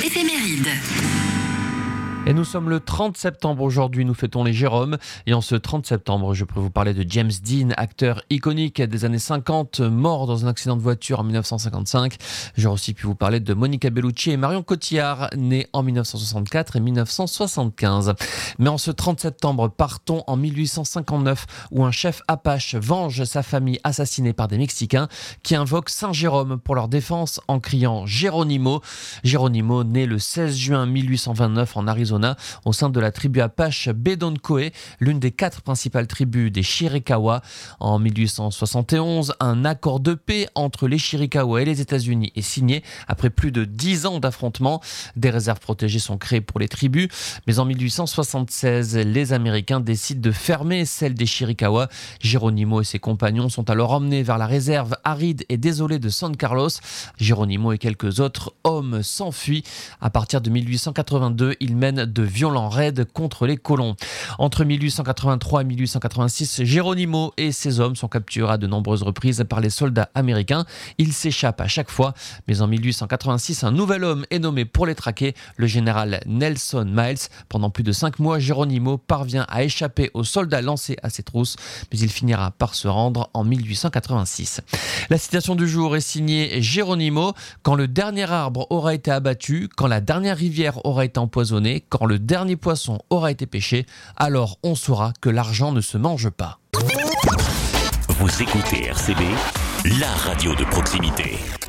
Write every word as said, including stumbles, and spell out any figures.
éphémérides. Et nous sommes le trente septembre aujourd'hui, nous fêtons les Jérômes. Et en ce trente septembre, je pourrais vous parler de James Dean, acteur iconique des années cinquante, mort dans un accident de voiture en dix-neuf cent cinquante-cinq. J'aurais aussi pu vous parler de Monica Bellucci et Marion Cotillard, nés en dix-neuf cent soixante-quatre et dix-neuf cent soixante-quinze. Mais en ce trente septembre, partons en mille huit cent cinquante-neuf, où un chef apache venge sa famille assassinée par des Mexicains qui invoquent Saint Jérôme pour leur défense en criant Geronimo. Geronimo, né le seize juin mille huit cent vingt-neuf en Arizona, au sein de la tribu apache Bedonkohe, l'une des quatre principales tribus des Chiricahua. En mille huit cent soixante et onze, un accord de paix entre les Chiricahua et les États-Unis est signé après plus de dix ans d'affrontements. Des réserves protégées sont créées pour les tribus, mais en mille huit cent soixante-seize, les Américains décident de fermer celle des Chiricahua. Geronimo et ses compagnons sont alors emmenés vers la réserve aride et désolée de San Carlos. Geronimo et quelques autres hommes s'enfuient. À partir de mille huit cent quatre-vingt-deux, ils mènent de violents raids contre les colons. Entre mille huit cent quatre-vingt-trois et mille huit cent quatre-vingt-six, Geronimo et ses hommes sont capturés à de nombreuses reprises par les soldats américains. Ils s'échappent à chaque fois, mais en mille huit cent quatre-vingt-six, un nouvel homme est nommé pour les traquer, le général Nelson Miles. Pendant plus de cinq mois, Geronimo parvient à échapper aux soldats lancés à ses trousses, mais il finira par se rendre en mille huit cent quatre-vingt-six. La citation du jour est signée Geronimo. Quand le dernier arbre aura été abattu, quand la dernière rivière aura été empoisonnée, quand le dernier poisson aura été pêché, alors on saura que l'argent ne se mange pas. Vous écoutez R C B, la radio de proximité.